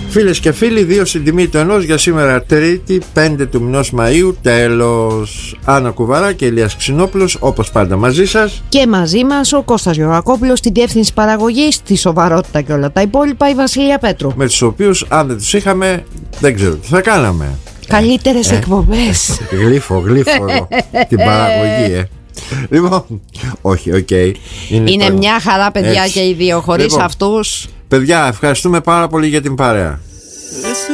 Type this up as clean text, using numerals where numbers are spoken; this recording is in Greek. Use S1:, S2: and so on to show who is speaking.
S1: Φίλες και φίλοι, 2 στην τιμή του ενός για σήμερα, Τρίτη 5 του μηνός Μαΐου. Τέλος. Άννα Κουβαρά και Ηλίας Ξινόπουλος, όπως πάντα μαζί σας.
S2: Και μαζί μας ο Κώστας Γεωργακόπουλος στη διεύθυνση παραγωγής, τη σοβαρότητα και όλα τα υπόλοιπα, η Βασιλεία Πέτρου.
S1: Με τους οποίους, αν δεν τους είχαμε, δεν ξέρω τι θα κάναμε.
S2: Καλύτερες εκπομπές.
S1: Γλύφω εδώ την παραγωγή, Λοιπόν, όχι, οκ.
S2: Είναι μια χαρά, παιδιά, και οι δύο. Χωρίς αυτούς.
S1: Παιδιά, ευχαριστούμε πάρα πολύ για την παρέα.